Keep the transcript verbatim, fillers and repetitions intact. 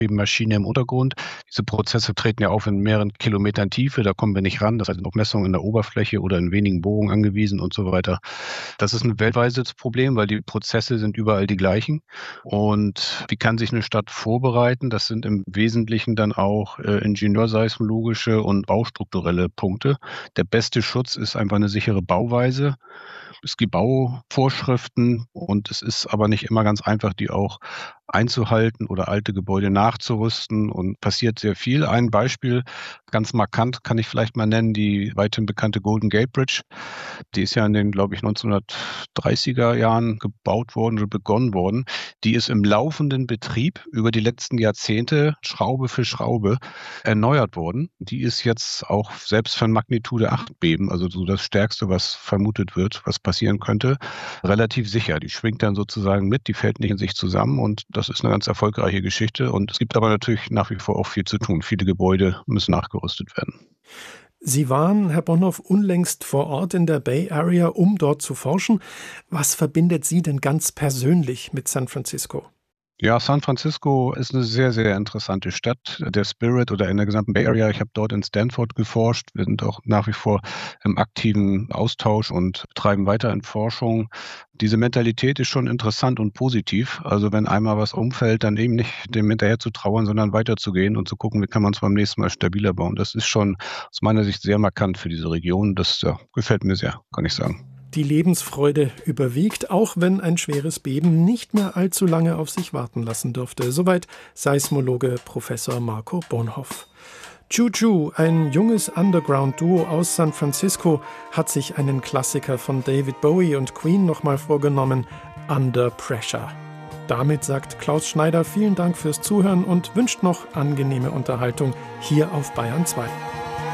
Maschine im Untergrund. Diese Prozesse treten ja auf in mehreren Kilometern Tiefe, da kommen wir nicht ran. Das heißt, auf Messungen in der Oberfläche oder in wenigen Bohrungen angewiesen und so weiter. Das ist ein weltweites Problem, weil die Prozesse sind überall die gleichen. Und wie kann sich eine Stadt vorbereiten? Das sind im Wesentlichen dann auch äh, ingenieurseismologische und baustrukturelle Punkte. Der beste Schutz ist einfach eine sichere Bauweise. Es gibt Bauvorschriften und es ist aber nicht immer ganz einfach, die auch einzuhalten oder alte Gebäude nachzurüsten, und passiert sehr viel. Ein Beispiel, ganz markant, kann ich vielleicht mal nennen, die weithin bekannte Golden Gate Bridge. Die ist ja in den, glaube ich, neunzehnhundertdreißiger Jahren gebaut worden oder begonnen worden. Die ist im laufenden Betrieb über die letzten Jahrzehnte Schraube für Schraube erneuert worden. Die ist jetzt auch selbst für ein Magnitude acht Beben, also so das Stärkste, was vermutet wird, was passieren könnte, relativ sicher. Die schwingt dann sozusagen mit, die fällt nicht in sich zusammen, und das ist eine ganz erfolgreiche Geschichte. Und es gibt aber natürlich nach wie vor auch viel zu tun. Viele Gebäude müssen nachgerüstet werden. Sie waren, Herr Bonhoff, unlängst vor Ort in der Bay Area, um dort zu forschen. Was verbindet Sie denn ganz persönlich mit San Francisco? Ja, San Francisco ist eine sehr, sehr interessante Stadt. Der Spirit oder in der gesamten Bay Area. Ich habe dort in Stanford geforscht. Wir sind auch nach wie vor im aktiven Austausch und treiben weiter in Forschung. Diese Mentalität ist schon interessant und positiv. Also wenn einmal was umfällt, dann eben nicht dem hinterher zu trauern, sondern weiterzugehen und zu gucken, wie kann man es beim nächsten Mal stabiler bauen. Das ist schon aus meiner Sicht sehr markant für diese Region. Das ja, gefällt mir sehr, kann ich sagen. Die Lebensfreude überwiegt, auch wenn ein schweres Beben nicht mehr allzu lange auf sich warten lassen dürfte. Soweit Seismologe Professor Marco Bonhoff. Choo Choo, ein junges Underground-Duo aus San Francisco, hat sich einen Klassiker von David Bowie und Queen nochmal vorgenommen, Under Pressure. Damit sagt Klaus Schneider vielen Dank fürs Zuhören und wünscht noch angenehme Unterhaltung hier auf Bayern zwei.